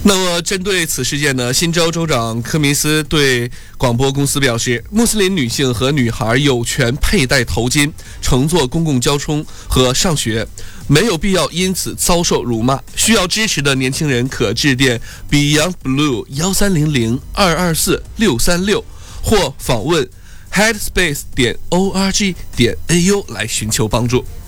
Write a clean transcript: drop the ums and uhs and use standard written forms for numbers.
那么针对此事件呢，新州州长科明斯对广播公司表示，穆斯林女性和女孩有权佩戴头巾、乘坐公共交通和上学，没有必要因此遭受辱骂。需要支持的年轻人可致电 Beyond Blue 1300-224-636或访问 headspace.org.au 来寻求帮助。